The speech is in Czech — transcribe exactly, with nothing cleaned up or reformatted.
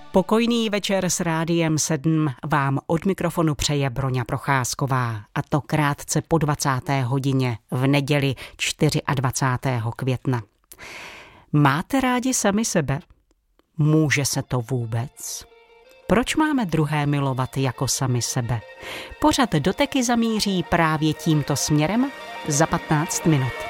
Pokojný večer s Rádiem sedm vám od mikrofonu přeje Broňa Procházková, a to krátce po dvacáté hodině v neděli dvacátého čtvrtého května. Máte rádi sami sebe? Může se to vůbec? Proč máme druhé milovat jako sami sebe? Pořad Doteky zamíří právě tímto směrem za patnáct minut.